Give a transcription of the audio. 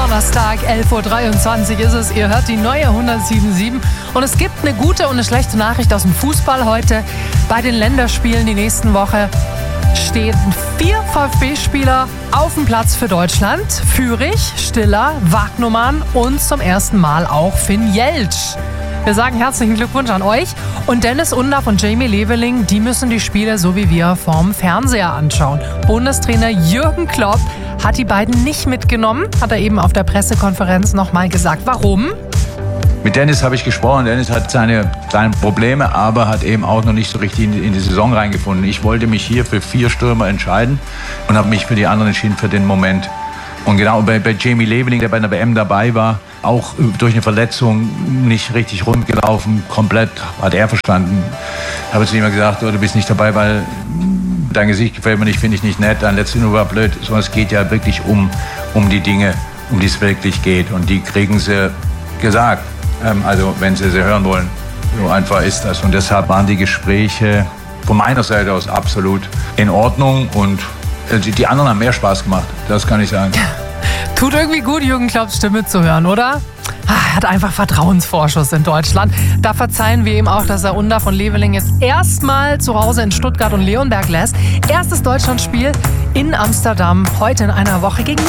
Donnerstag, 11.23 Uhr ist es. Ihr hört die neue 107.7. Und es gibt eine gute und eine schlechte Nachricht aus dem Fußball heute. Bei den Länderspielen die nächsten Woche stehen 4 VfB-Spieler auf dem Platz für Deutschland. Führig, Stiller, Wagnumann und zum ersten Mal auch Finn Jeltsch. Wir sagen herzlichen Glückwunsch an euch. Und Dennis Undaff und Jamie Leveling, die müssen die Spiele so wie wir vorm Fernseher anschauen. Bundestrainer Jürgen Klopp hat die beiden nicht mitgenommen, hat er eben auf der Pressekonferenz nochmal gesagt. Warum? Mit Dennis habe ich gesprochen. Dennis hat seine kleinen Probleme, aber hat eben auch noch nicht so richtig in die Saison reingefunden. Ich wollte mich hier für 4 Stürmer entscheiden und habe mich für die anderen entschieden für den Moment. Und genau bei Jamie Leveling, der bei der WM dabei war, auch durch eine Verletzung nicht richtig rund gelaufen, komplett hat er verstanden. Ich habe zu ihm gesagt, du bist nicht dabei, weil dein Gesicht gefällt mir nicht, finde ich nicht nett, dein letztes Nur war blöd. Sondern es geht ja wirklich um die Dinge, um die es wirklich geht. Und die kriegen sie gesagt, also wenn sie hören wollen. So einfach ist das. Und deshalb waren die Gespräche von meiner Seite aus absolut in Ordnung. Und die anderen haben mehr Spaß gemacht, das kann ich sagen. Tut irgendwie gut, Jürgen Klopps Stimme zu hören, oder? Er hat einfach Vertrauensvorschuss in Deutschland. Da verzeihen wir ihm auch, dass er Undaff und Leveling jetzt erstmal zu Hause in Stuttgart und Leonberg lässt. Erstes Deutschlandspiel in Amsterdam, heute in einer Woche gegen